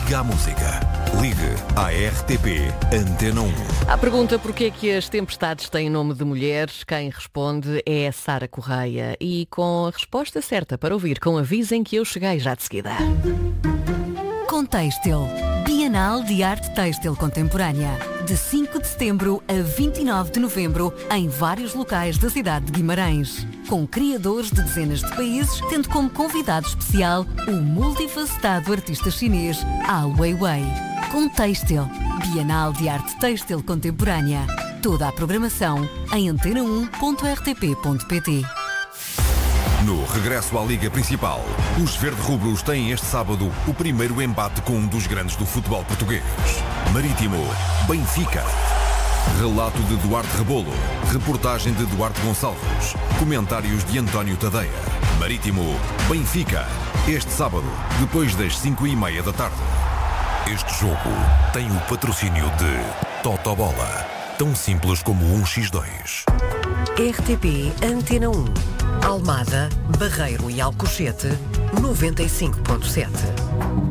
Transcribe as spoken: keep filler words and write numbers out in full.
Liga à música. Ligue à R T P Antena um. À pergunta porquê é que as tempestades têm nome de mulheres, quem responde é a Sara Correia. E com a resposta certa para ouvir, com avisem que eu cheguei já de seguida. Contextil, Bienal de Arte Têxtil Contemporânea, de cinco de setembro a vinte e nove de novembro, em vários locais da cidade de Guimarães, com criadores de dezenas de países, tendo como convidado especial o multifacetado artista chinês Ai Weiwei. Contextil, Bienal de Arte Têxtil Contemporânea. Toda a programação em antena um ponto r t p ponto p t. No regresso à Liga Principal, os verde-rubros têm este sábado o primeiro embate com um dos grandes do futebol português. Marítimo, Benfica. Relato de Duarte Rebolo, reportagem de Duarte Gonçalves, comentários de António Tadeia. Marítimo, Benfica, este sábado, depois das cinco e meia da tarde. Este jogo tem o patrocínio de Totobola, tão simples como um por dois. R T P Antena um. Almada, Barreiro e Alcochete, noventa e cinco ponto sete.